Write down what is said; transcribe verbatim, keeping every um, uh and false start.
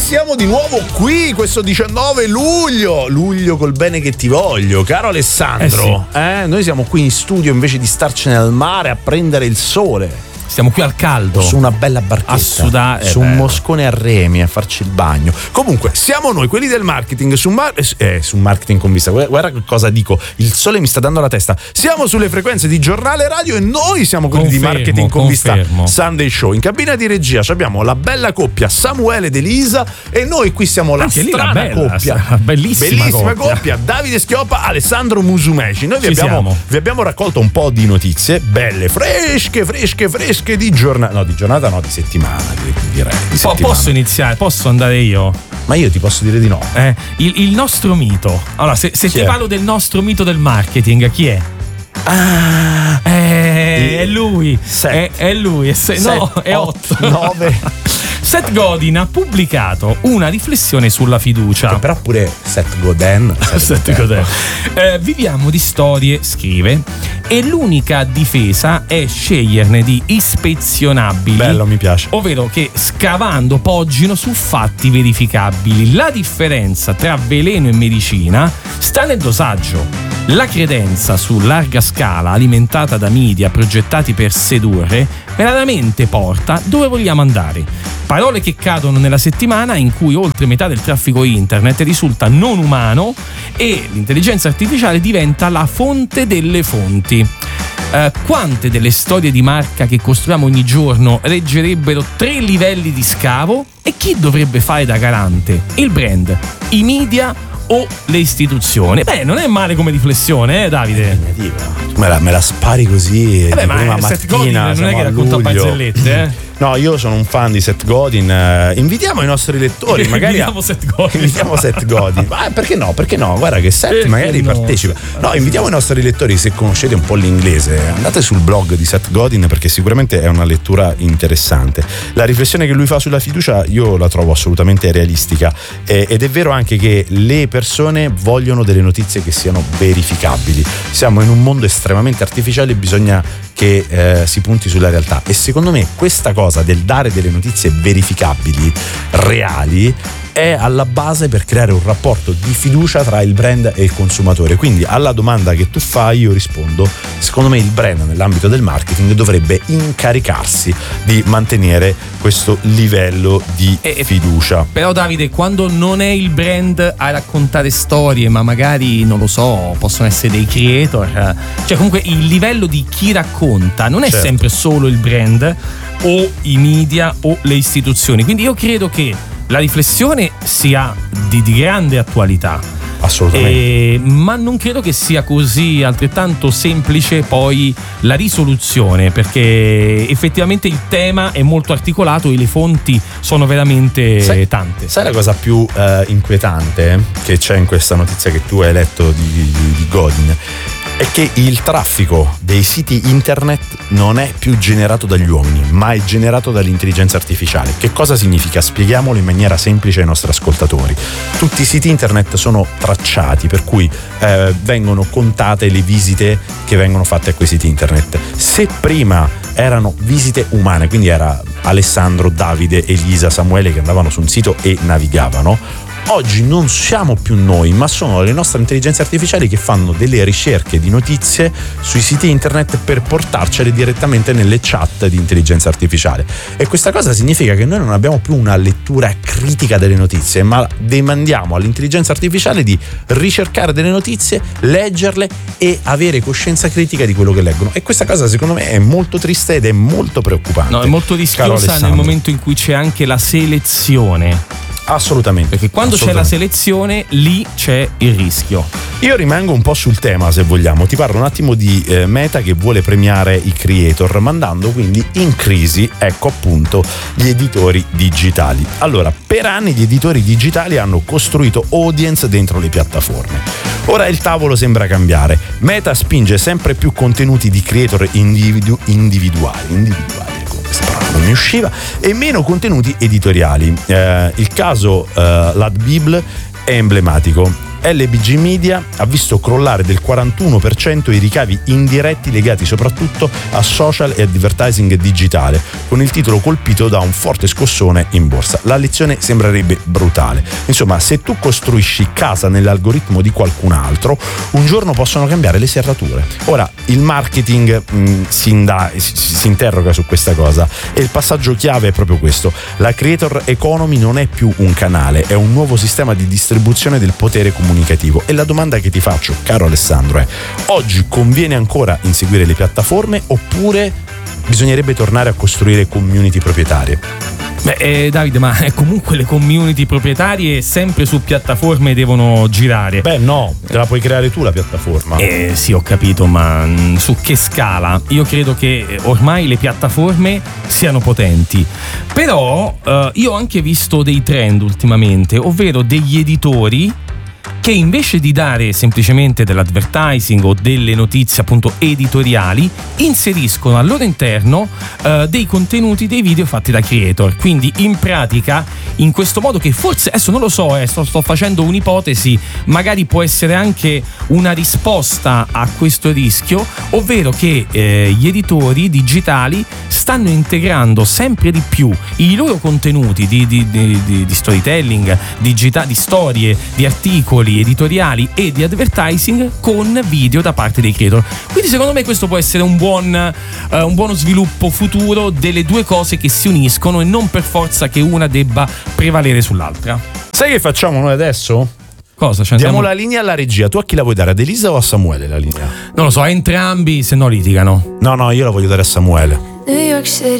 siamo di nuovo qui questo diciannove luglio, luglio col bene che ti voglio, caro Alessandro. Eh, sì. eh noi siamo qui in studio invece di starcene al mare a prendere il sole. Stiamo qui al caldo, su una bella barchetta, a sudare, su un moscone a remi a farci il bagno. Comunque siamo noi quelli del marketing su, mar- eh, su marketing con vista. Guarda che cosa dico, il sole mi sta dando la testa. Siamo sulle frequenze di giornale radio e noi siamo quelli confermo, di marketing con confermo. Vista Sunday Show. In cabina di regia abbiamo la bella coppia Samuele ed Elisa e noi qui siamo la Anche strana bella, coppia bellissima, bellissima coppia. coppia Davide Schioppa, Alessandro Musumeci. Noi vi abbiamo, vi abbiamo raccolto un po' di notizie belle, fresche, fresche, fresche di giornata, no di giornata no, di settimana direi. Di po- settimana. Posso iniziare? Posso andare io? Ma io ti posso dire di no. Eh, il, il nostro mito. Allora, se, se ti è? parlo del nostro mito del marketing, chi è? Ah, eh, è lui. È, è lui. È se, Set, no, è otto. nove Seth Godin ha pubblicato una riflessione sulla fiducia. Che però pure Seth Godin. Seth Godin. Eh, viviamo di storie, scrive, e l'unica difesa è sceglierne di ispezionabili. Bello, mi piace. Ovvero che scavando poggino su fatti verificabili. La differenza tra veleno e medicina sta nel dosaggio. La credenza su larga scala, alimentata da media progettati per sedurre, raramente porta dove vogliamo andare. Parole che cadono nella settimana in cui oltre metà del traffico internet risulta non umano e l'intelligenza artificiale diventa la fonte delle fonti. Uh, quante delle storie di marca che costruiamo ogni giorno reggerebbero tre livelli di scavo? E chi dovrebbe fare da garante? Il brand, i media o le istituzioni? Beh, non è male come riflessione, eh, Davide? Me la, me la spari così. Eh beh, di ma prima Seth Godin non è che racconta barzellette, eh? No, io sono un fan di Seth Godin. Uh, invitiamo i nostri lettori, magari. Invitiamo Seth Godin. Invitiamo Seth Godin. Ma perché no? Perché no? Guarda che Seth perché magari no? partecipa. No, invitiamo i nostri lettori, se conoscete un po' l'inglese, andate sul blog di Seth Godin perché sicuramente è una lettura interessante. La riflessione che lui fa sulla fiducia io la trovo assolutamente realistica eh, ed è vero anche che le persone vogliono delle notizie che siano verificabili. Siamo in un mondo estremamente artificiale e bisogna che eh, si punti sulla realtà e secondo me questa cosa del dare delle notizie verificabili, reali, è alla base per creare un rapporto di fiducia tra il brand e il consumatore. Quindi alla domanda che tu fai io rispondo: secondo me il brand nell'ambito del marketing dovrebbe incaricarsi di mantenere questo livello di e, fiducia. Però Davide, quando non è il brand a raccontare storie, ma magari non lo so, possono essere dei creator, cioè comunque il livello di chi racconta non è certo. sempre solo il brand o i media o le istituzioni. Quindi io credo che la riflessione sia di, di grande attualità. Assolutamente. Eh, ma non credo che sia così altrettanto semplice poi la risoluzione, perché effettivamente il tema è molto articolato e le fonti sono veramente sai, tante. Sai la cosa più eh, inquietante che c'è in questa notizia che tu hai letto di, di, di Godin? È che il traffico dei siti internet non è più generato dagli uomini, ma è generato dall'intelligenza artificiale. Che cosa significa? Spieghiamolo in maniera semplice ai nostri ascoltatori. Tutti i siti internet sono tracciati, per cui eh, vengono contate le visite che vengono fatte a quei siti internet. Se prima erano visite umane, quindi era Alessandro, Davide, Elisa, Samuele che andavano su un sito e navigavano, oggi non siamo più noi, ma sono le nostre intelligenze artificiali che fanno delle ricerche di notizie sui siti internet per portarcele direttamente nelle chat di intelligenza artificiale. E questa cosa significa che noi non abbiamo più una lettura critica delle notizie, ma demandiamo all'intelligenza artificiale di ricercare delle notizie, leggerle e avere coscienza critica di quello che leggono. E questa cosa secondo me è molto triste ed è molto preoccupante. No, è molto rischiosa nel momento in cui c'è anche la selezione. Assolutamente. Perché quando assolutamente. c'è la selezione, lì c'è il rischio. Io rimango un po' sul tema, se vogliamo. Ti parlo un attimo di eh, Meta che vuole premiare i creator, mandando quindi in crisi, ecco appunto, gli editori digitali. Allora, per anni gli editori digitali hanno costruito audience dentro le piattaforme. Ora il tavolo sembra cambiare. Meta spinge sempre più contenuti di creator individu- individuali. individuali. Non mi usciva, e meno contenuti editoriali. Eh, il caso eh, Ladbible è emblematico. L B G Media ha visto crollare del quarantuno per cento i ricavi indiretti legati soprattutto a social e advertising digitale, con il titolo colpito da un forte scossone in borsa. La lezione sembrerebbe brutale. Insomma, se tu costruisci casa nell'algoritmo di qualcun altro, un giorno possono cambiare le serrature. Ora, il marketing mh, si, inda- si, si interroga su questa cosa e il passaggio chiave è proprio questo. La creator economy non è più un canale, è un nuovo sistema di distribuzione del potere comunicativo. E la domanda che ti faccio, caro Alessandro, è: oggi conviene ancora inseguire le piattaforme oppure bisognerebbe tornare a costruire community proprietarie? Beh, eh, Davide, ma eh, comunque le community proprietarie sempre su piattaforme devono girare. Beh, no, te la puoi creare tu la piattaforma. Eh sì, ho capito, ma mh, su che scala? Io credo che ormai le piattaforme siano potenti. Però eh, io ho anche visto dei trend ultimamente, ovvero degli editori che invece di dare semplicemente dell'advertising o delle notizie appunto editoriali, inseriscono al loro interno eh, dei contenuti, dei video fatti da creator. Quindi in pratica, in questo modo, che forse, adesso non lo so, eh, sto, sto facendo un'ipotesi, magari può essere anche una risposta a questo rischio, ovvero che eh, gli editori digitali stanno integrando sempre di più i loro contenuti di, di, di, di, di storytelling, digita- di storie, di articoli editoriali e di advertising con video da parte dei creator. Quindi secondo me questo può essere un buon uh, un buono sviluppo futuro delle due cose che si uniscono e non per forza che una debba prevalere sull'altra. Sai che facciamo noi adesso? Cosa? Cioè, Diamo andiamo... la linea alla regia. Tu a chi la vuoi dare? Ad Elisa o a Samuele la linea? Non lo so, a entrambi, se no litigano. No, no, io la voglio dare a Samuele. New York City.